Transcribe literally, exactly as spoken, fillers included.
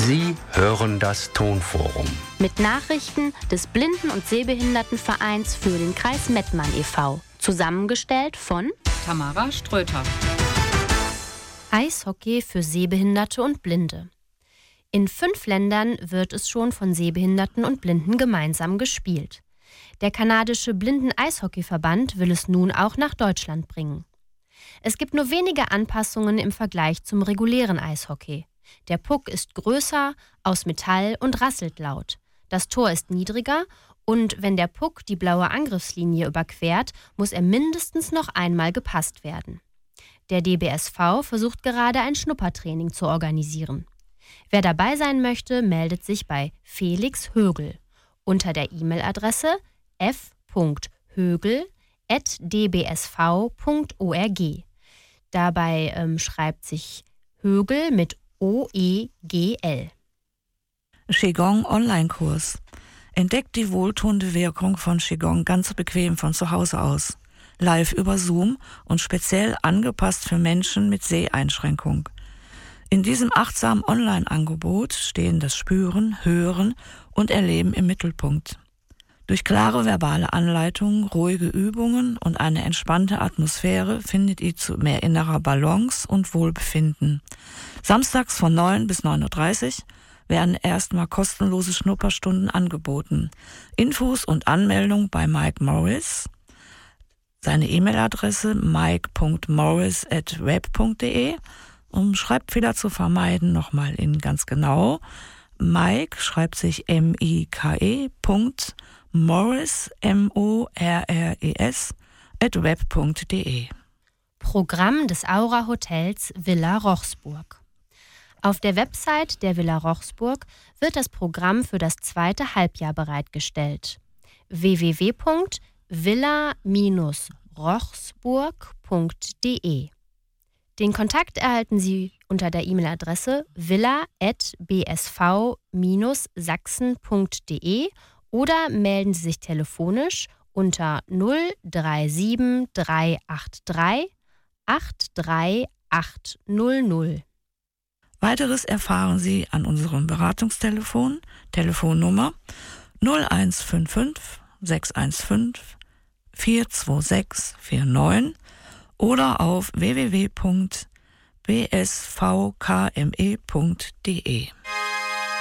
Sie hören das Tonforum. Mit Nachrichten des Blinden- und Sehbehindertenvereins für den Kreis Mettmann e V Zusammengestellt von Tamara Ströter. Eishockey für Sehbehinderte und Blinde. In fünf Ländern wird es schon von Sehbehinderten und Blinden gemeinsam gespielt. Der kanadische Blinden-Eishockey-Verband will es nun auch nach Deutschland bringen. Es gibt nur wenige Anpassungen im Vergleich zum regulären Eishockey. Der Puck ist größer, aus Metall und rasselt laut. Das Tor ist niedriger und wenn der Puck die blaue Angriffslinie überquert, muss er mindestens noch einmal gepasst werden. Der D B S V versucht gerade ein Schnuppertraining zu organisieren. Wer dabei sein möchte, meldet sich bei Felix Högel unter der E-Mail-Adresse f punkt högel at d b s v punkt org. Dabei ähm, schreibt sich Högel mit O E G L. Qigong Online-Kurs. Entdeckt die wohltuende Wirkung von Qigong ganz bequem von zu Hause aus. Live über Zoom und speziell angepasst für Menschen mit Seheinschränkung. In diesem achtsamen Online-Angebot stehen das Spüren, Hören und Erleben im Mittelpunkt. Durch klare verbale Anleitungen, ruhige Übungen und eine entspannte Atmosphäre findet ihr zu mehr innerer Balance und Wohlbefinden. Samstags von neun bis neun Uhr dreißig werden erstmal kostenlose Schnupperstunden angeboten. Infos und Anmeldung bei Mike Morris. Seine E-Mail-Adresse mike punkt morris at web punkt de. Um Schreibfehler zu vermeiden, nochmal in ganz genau. Mike schreibt sich M I K E Punkt Morris, M O R R E S, at web punkt de. Programm des Aura Hotels Villa Rochsburg. Auf der Website der Villa Rochsburg wird das Programm für das zweite Halbjahr bereitgestellt. w w w punkt villa dash rochsburg punkt de. Den Kontakt erhalten Sie unter der E-Mail-Adresse villa at b s v dash sachsen punkt de oder melden Sie sich telefonisch unter null drei sieben drei acht drei acht drei acht null null. Weiteres erfahren Sie an unserem Beratungstelefon, Telefonnummer null eins fünf fünf sechs eins fünf vier zwei sechs vier neun oder auf w w w punkt b s v k m e punkt de.